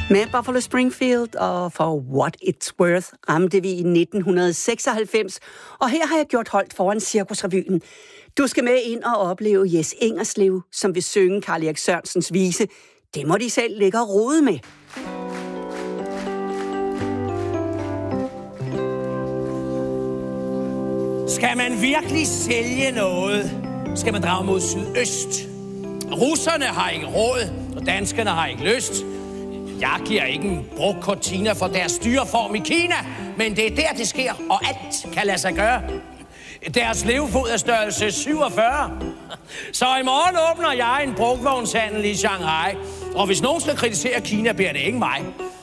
Med Buffalo Springfield og For What It's Worth ramte vi i 1996, og her har jeg gjort holdt foran Cirkusrevyen. Du skal med ind og opleve Jes Ingerslev, som vil synge Carl Erik Sørensens vise. Det må de selv ligge og rode med. Skal man virkelig sælge noget, skal man drage mod sydøst. Russerne har ikke råd, og danskerne har ikke lyst. Jeg giver ikke en brugt cortina for deres styreform i Kina, men det er der, det sker, og alt kan lade sig gøre. Deres levefod er størrelse 47. Så i morgen åbner jeg en brugtvognshandel i Shanghai, og hvis nogen skal kritisere Kina, bliver det ikke mig.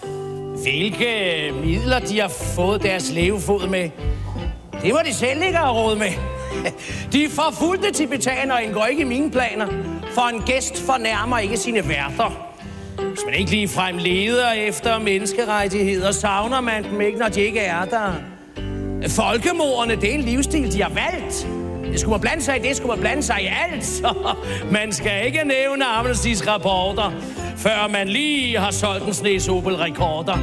Hvilke midler de har fået deres levefod med, det må de selv ikke have råd med. De forfulgte tibetanere indgår ikke i mine planer, for en gæst fornærmer ikke sine værter. Hvis man ikke ligefrem leder efter menneskerettigheder, savner man dem ikke, når de ikke er der. Folkemordene, det er en livsstil, de har valgt. Det skulle man blande sig i det, skulle man blande sig i alt. Man skal ikke nævne Amnesty's rapporter, før man lige har solgt en snes Opel-rekorder.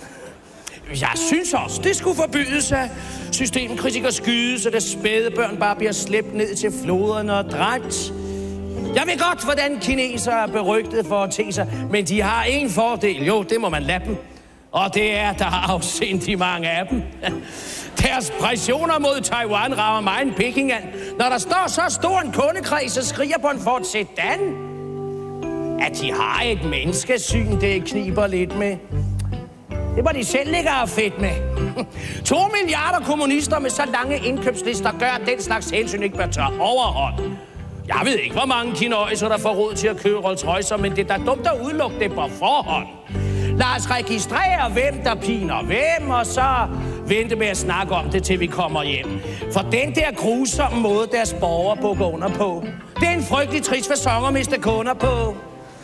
Jeg synes også, det skulle forbydes, at systemkritikere skydes, og at spædebørn bare bliver slæbt ned til floderne og dræbt. Jeg ved godt, hvordan kinesere er berygtet for at te sig, men de har en fordel. Jo, det må man lade dem. Og det er, der har afsindigt mange af dem. Deres pressioner mod Taiwan rager mig en Peking an. Når der står så stor en kundekreds og skriger på en Ford Sedan. At de har et menneskesyn, det kniber lidt med. Det må de selv ikke have fedt med. 2 milliarder kommunister med så lange indkøbslister gør, at den slags hensyn ikke bør tage overhånd. Jeg ved ikke, hvor mange kinøjser, der får råd til at købe Rolls-Roycer, men det er da dumt at udelukke det på forhånd. Lad os registrere, hvem der piner hvem, og så vente med at snakke om det, til vi kommer hjem. For den der grusomme måde, deres borgere bukker under på, det er en frygtelig trist facon at miste kunder på.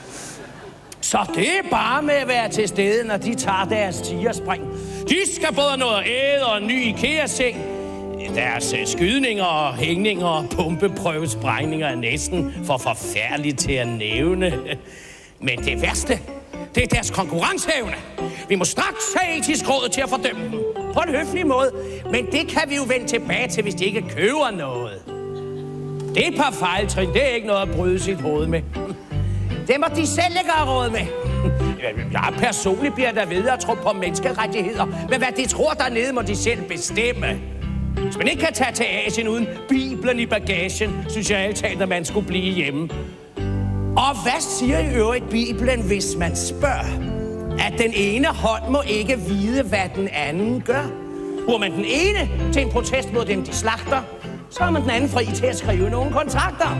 Så det er bare med at være til stede, når de tager deres tigerspring. De skal både have noget at æde og en ny IKEA-seng. Deres skydninger og hængninger og pumpeprøvesprængninger er næsten for forfærdeligt til at nævne. Men det værste, det er deres konkurrenceevne. Vi må straks have etisk råd til at fordømme dem. På en høflig måde. Men det kan vi jo vende tilbage til, hvis de ikke køber noget. Det er et par fejltrin. Det er ikke noget at bryde sit hoved med. Det må de selv ikke have råd med. Jeg personligt bliver der ved at tro på menneskerettigheder. Men hvad de tror dernede, må de selv bestemme. Hvis man ikke kan tage til Asien uden Bibelen i bagagen, synes jeg altid, at man skulle blive hjemme. Og hvad siger i øvrigt Bibelen, hvis man spørger? At den ene hånd må ikke vide, hvad den anden gør. Bruger man den ene til en protest mod dem, de slagter, så er man den anden fri til at skrive nogle kontrakter.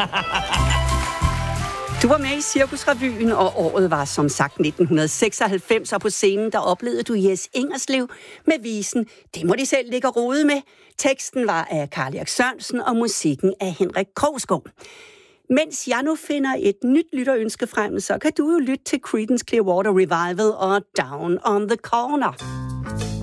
Du var med i Cirkusrevyen, og året var som sagt 1996, og på scenen der oplevede du Jes Ingerslev med visen Det må de selv ligge og rode med. Teksten var af Carl Erik Sørensen, og musikken af Henrik Krogsgaard. Mens jeg nu finder et nyt lytterønske frem, så kan du jo lytte til Creedence Clearwater Revival og Down on the Corner.